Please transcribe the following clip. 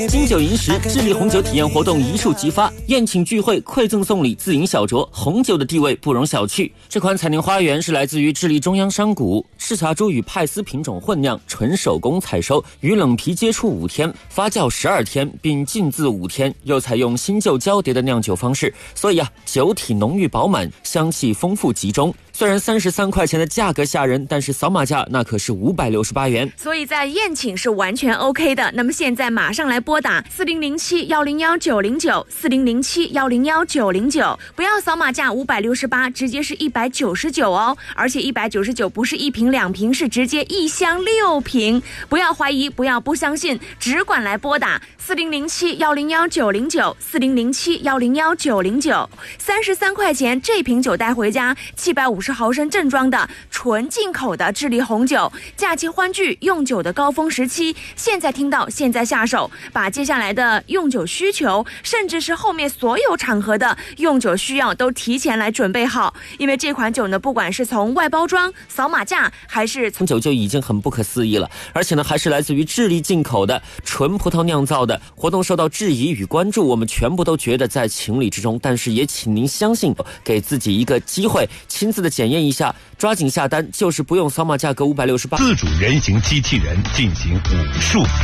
金九银十，智利红酒体验活动一触即发，宴请聚会、馈赠送礼、自饮小酌，红酒的地位不容小觑。这款彩宁花园是来自于智利中央山谷，赤霞珠与派斯品种混酿，纯手工采收，与冷皮接触5天，发酵12天，并浸渍5天，又采用新旧交叠的酿酒方式，所以酒体浓郁饱满，香气丰富集中。虽然33块钱的价格吓人，但是扫码价那可是568元， 所以在宴请是完全 OK 的。那么现在马上来拨打4007-101-909，4007-101-909，不要扫码价568，直接是199哦，而且199不是1瓶2瓶，是直接1箱6瓶。不要怀疑，不相信，只管来拨打4007-101-909， 4007-101-909， 33块钱这瓶酒带回家，750毫升正装的纯进口的智利红酒，假期欢聚用酒的高峰时期，现在听到现在下手，把接下来的用酒需求，甚至是后面所有场合的用酒需要都提前来准备好。因为这款酒呢，不管是从外包装、扫码价，还是从酒就已经很不可思议了，而且呢还是来自于智利进口的纯葡萄酿造的。活动受到质疑与关注，我们全部都觉得在情理之中，但是也请您相信，给自己一个机会，亲自的检验一下，抓紧下单，就是不用扫码价格568。 自主人形机器人进行武术。